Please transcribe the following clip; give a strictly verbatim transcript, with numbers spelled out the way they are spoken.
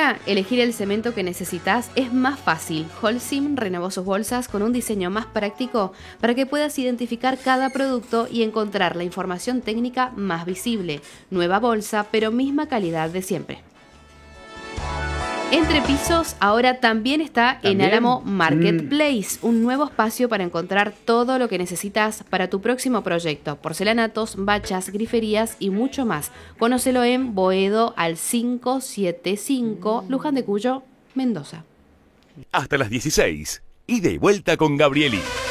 Ahora, elegir el cemento que necesitas es más fácil. Holcim renovó sus bolsas con un diseño más práctico para que puedas identificar cada producto y encontrar la información técnica más visible. Nueva bolsa, pero misma calidad de siempre. Entre Pisos ahora también está ¿También? en Álamo Marketplace, mm. un nuevo espacio para encontrar todo lo que necesitas para tu próximo proyecto. Porcelanatos, bachas, griferías y mucho más. Conócelo en Boedo al cinco siete cinco, Luján de Cuyo, Mendoza. Hasta las dieciséis. Ida y vuelta con Gabrieli.